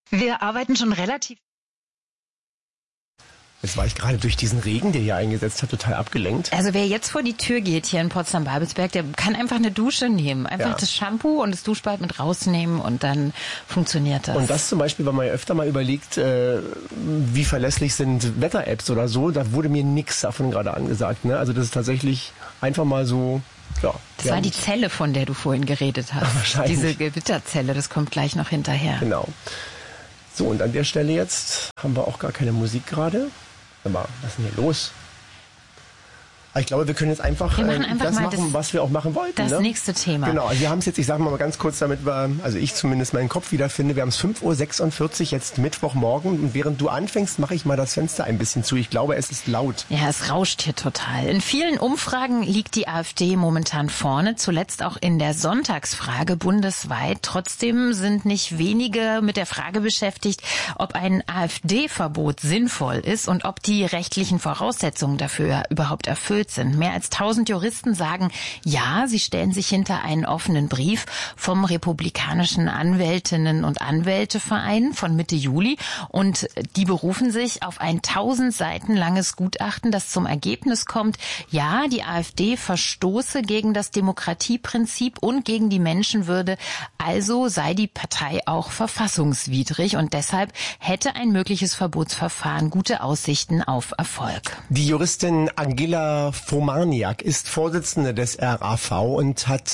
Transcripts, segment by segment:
Wir arbeiten schon relativ. Jetzt war ich gerade durch diesen Regen, der hier eingesetzt hat, total abgelenkt. Also wer jetzt vor die Tür geht hier in Potsdam-Babelsberg, der kann einfach eine Dusche nehmen. Einfach das Shampoo und das Duschbad mit rausnehmen und dann funktioniert das. Und das zum Beispiel, weil man ja öfter mal überlegt, wie verlässlich sind Wetter-Apps oder so, da wurde mir nichts davon gerade angesagt. Ne? Also das ist tatsächlich einfach mal so... Ja, das war die Zelle, von der du vorhin geredet hast. Wahrscheinlich. Diese Gewitterzelle, das kommt gleich noch hinterher. Genau. So, und an der Stelle jetzt haben wir auch gar keine Musik gerade. Aber was ist denn hier los? Ich glaube, wir können jetzt einfach, das machen, was wir auch machen wollten. Das nächste Thema. Genau, wir haben es jetzt, ich sage mal ganz kurz, damit wir, also ich zumindest meinen Kopf wiederfinde, wir haben es 5:46 Uhr, jetzt Mittwochmorgen und während du anfängst, mache ich mal das Fenster ein bisschen zu. Ich glaube, es ist laut. Ja, es rauscht hier total. In vielen Umfragen liegt die AfD momentan vorne, zuletzt auch in der Sonntagsfrage bundesweit. Trotzdem sind nicht wenige mit der Frage beschäftigt, ob ein AfD-Verbot sinnvoll ist und ob die rechtlichen Voraussetzungen dafür überhaupt erfüllt sind. Mehr als 1000 Juristen sagen, ja, sie stellen sich hinter einen offenen Brief vom Republikanischen Anwältinnen- und Anwälteverein von Mitte Juli und die berufen sich auf ein 1000 Seiten langes Gutachten, das zum Ergebnis kommt, ja, die AfD verstoße gegen das Demokratieprinzip und gegen die Menschenwürde, also sei die Partei auch verfassungswidrig und deshalb hätte ein mögliches Verbotsverfahren gute Aussichten auf Erfolg. Die Juristin Angela Fomaniak ist Vorsitzende des RAV und hat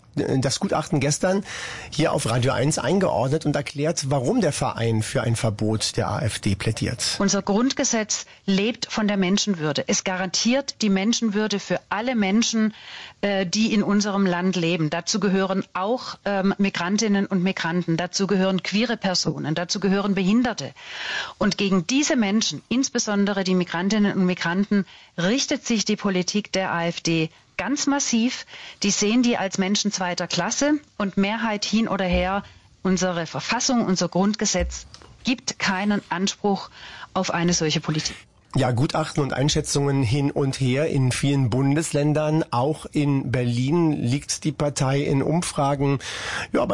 das Gutachten gestern hier auf Radio 1 eingeordnet und erklärt, warum der Verein für ein Verbot der AfD plädiert. Unser Grundgesetz lebt von der Menschenwürde. Es garantiert die Menschenwürde für alle Menschen, die in unserem Land leben. Dazu gehören auch Migrantinnen und Migranten, dazu gehören queere Personen, dazu gehören Behinderte. Und gegen diese Menschen, insbesondere die Migrantinnen und Migranten, richtet sich die Politik der AfD ganz massiv. Die sehen die als Menschen zweiter Klasse und Mehrheit hin oder her. Unsere Verfassung, unser Grundgesetz gibt keinen Anspruch auf eine solche Politik. Ja, Gutachten und Einschätzungen hin und her in vielen Bundesländern. Auch in Berlin liegt die Partei in Umfragen bei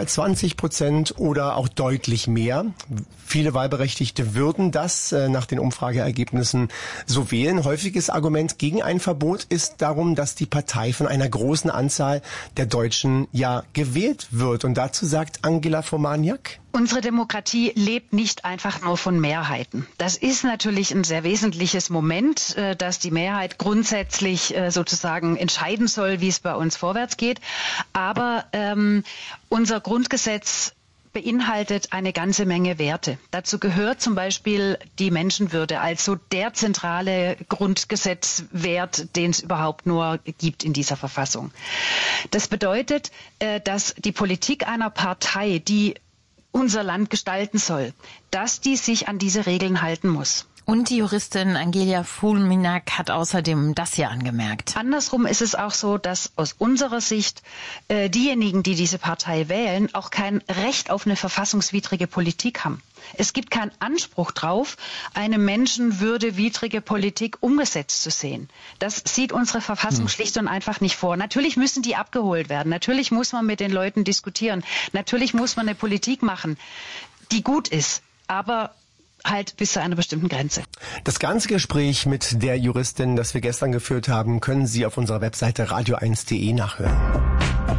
20% oder auch deutlich mehr. Viele Wahlberechtigte würden das nach den Umfrageergebnissen so wählen. Häufiges Argument gegen ein Verbot ist darum, dass die Partei von einer großen Anzahl der Deutschen gewählt wird. Und dazu sagt Angela Fomaniak: Unsere Demokratie lebt nicht einfach nur von Mehrheiten. Das ist natürlich ein sehr wesentliches Moment, dass die Mehrheit grundsätzlich sozusagen entscheiden soll, wie es bei uns vorwärts geht. Aber unser Grundgesetz beinhaltet eine ganze Menge Werte. Dazu gehört zum Beispiel die Menschenwürde, also der zentrale Grundgesetzwert, den es überhaupt nur gibt in dieser Verfassung. Das bedeutet, dass die Politik einer Partei, die unser Land gestalten soll, dass die sich an diese Regeln halten muss. Und die Juristin Angela Fomaniak hat außerdem das hier angemerkt. Andersrum ist es auch so, dass aus unserer Sicht diejenigen, die diese Partei wählen, auch kein Recht auf eine verfassungswidrige Politik haben. Es gibt keinen Anspruch drauf, eine menschenwürdewidrige Politik umgesetzt zu sehen. Das sieht unsere Verfassung schlicht und einfach nicht vor. Natürlich müssen die abgeholt werden. Natürlich muss man mit den Leuten diskutieren. Natürlich muss man eine Politik machen, die gut ist. Aber halt bis zu einer bestimmten Grenze. Das ganze Gespräch mit der Juristin, das wir gestern geführt haben, können Sie auf unserer Webseite radio1.de nachhören.